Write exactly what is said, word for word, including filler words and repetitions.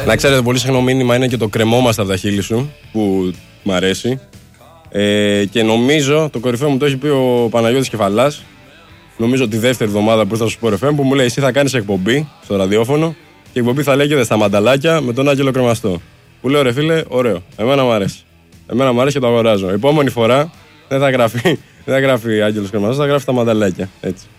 Να ξέρετε, πολύ συχνό μήνυμα είναι και το κρεμόμαστε από τα χείλη σου, που μ' αρέσει. Ε, και νομίζω, το κορυφαίο μου το έχει πει ο Παναγιώτης Κεφαλάς. Νομίζω τη δεύτερη εβδομάδα που ήρθα στο Sport εφ εμ, που μου λέει: εσύ θα κάνεις εκπομπή στο ραδιόφωνο και η εκπομπή θα λέγεται Στα Μανταλάκια με τον Άγγελο Κρεμαστό. Που λέω: ρε φίλε, ωραίο. Εμένα μου αρέσει. Εμένα μου αρέσει και το αγοράζω. Επόμενη φορά δεν θα γράφει, δεν θα γράφει Άγγελος Κρεμαστός, θα γράφει Στα Μανταλάκια. Έτσι.